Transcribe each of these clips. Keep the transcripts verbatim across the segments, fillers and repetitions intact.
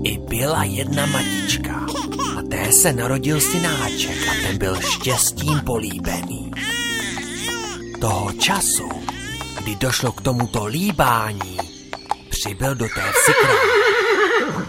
I byla jedna matička a té se narodil synáček a ten byl štěstím políbený. Toho času, kdy došlo k tomuto líbání, přibyl do té vsi král.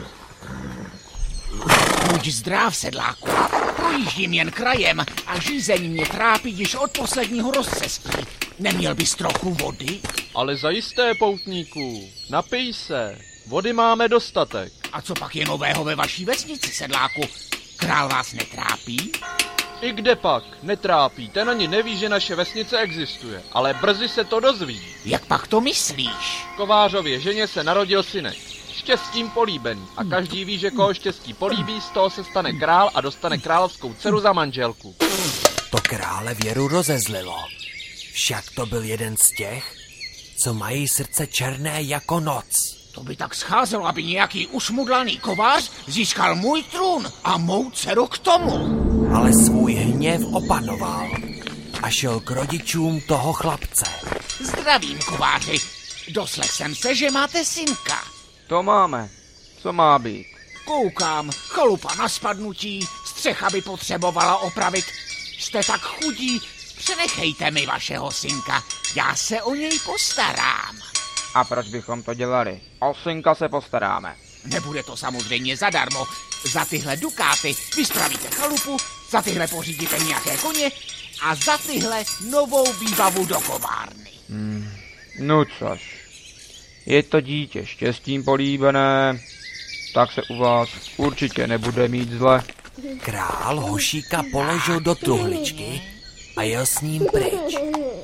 Buď zdrav, sedláku. Projíždím jen krajem a žízeň mě trápí již od posledního rozcestí. Neměl bys trochu vody? Ale zajisté, poutníku, napij se. Vody máme dostatek. A co pak je nového ve vaší vesnici, sedláku? Král vás netrápí? I kde pak? Netrápí. Ten ani neví, že naše vesnice existuje. Ale brzy se to dozví. Jak pak to myslíš? Kovářově ženě se narodil synek. Štěstím políbený. A každý ví, že koho štěstí políbí, z toho se stane král a dostane královskou dceru za manželku. To krále Věru rozezlilo. Však to byl jeden z těch, co mají srdce černé jako noc. To by tak scházelo, aby nějaký ušmudlaný kovář získal můj trůn a mou dceru k tomu. Ale svůj hněv opanoval a šel k rodičům toho chlapce. Zdravím, kováři. Doslech jsem se, že máte synka. To máme. Co má být? Koukám, chalupa na spadnutí, střecha by potřebovala opravit. Jste tak chudí, přenechejte mi vašeho synka, já se o něj postarám. A proč bychom to dělali? O synka se postaráme. Nebude to samozřejmě zadarmo. Za tyhle dukáty vyspravíte chalupu, za tyhle pořídíte nějaké koně a za tyhle novou výbavu do kovárny. Hmm. No což, je to dítě štěstím políbené, tak se u vás určitě nebude mít zle. Král hošíka položil do truhličky a jel s ním pryč.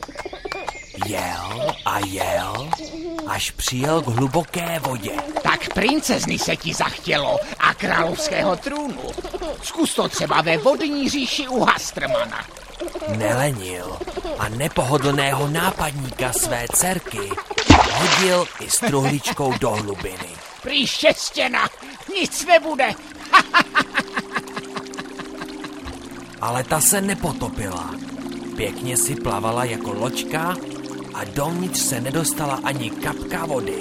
Jel a jel, až přijel k hluboké vodě. Tak princezny se ti zachtělo a královského trůnu. Zkus to třeba ve vodní říši u Hastrmana. Nelenil a nepohodlného nápadníka své dcerky hodil i s truhličkou do hlubiny. Prý štěstěna, nic nebude. Ale ta se nepotopila. Pěkně si plavala jako loďka a dovnitř se nedostala ani kapka vody.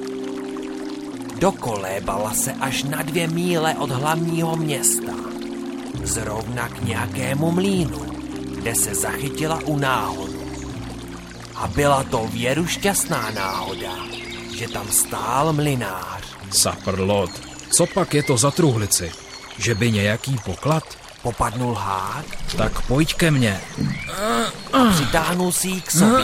Dokolébala se až na dvě míle od hlavního města. Zrovna k nějakému mlýnu, kde se zachytila u náhodu. A byla to Věru šťastná náhoda, že tam stál mlynář. Saprlot, co pak je to za truhlici? Že by nějaký poklad? Popadnul hád, Tak pojď ke mně. a přitáhnul si ji k sobě.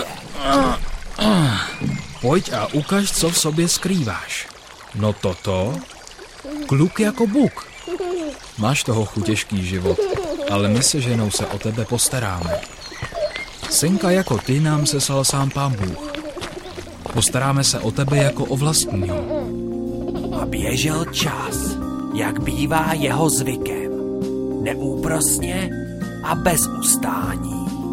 Pojď a ukaž, co v sobě skrýváš. No toto? Kluk jako buk. Máš toho těžký život, ale my se ženou se o tebe postaráme. Synka jako ty nám seslal sám Pán Bůh. Postaráme se o tebe jako o vlastního. A běžel čas, jak bývá jeho zvykem. Neúprosně a bez ustání.